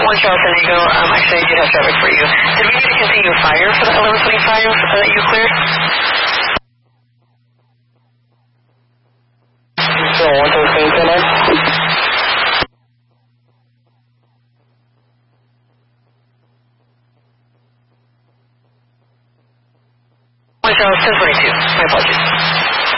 One Charles San Diego, actually I do have traffic for you. Did we need to continue fire for the 1125 that you cleared? So, 127. One Charles 1022. My apologies.